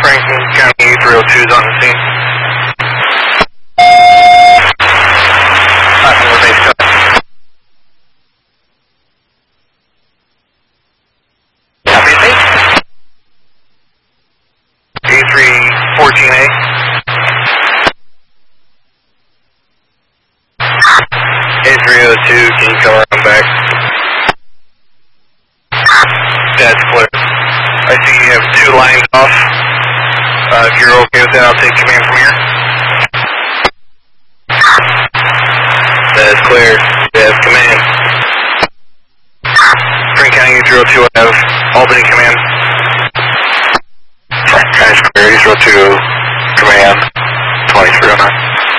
Franklin County 302 is on the scene. Platform base cut. Copy, base. A314A. A302, can you come around back? That's clear. I see you have 2 lines off. If you're okay with that, I'll take command from here. That is clear. You have command. Franklin County 302, I have Albany command. Franklin County 302, command 2309.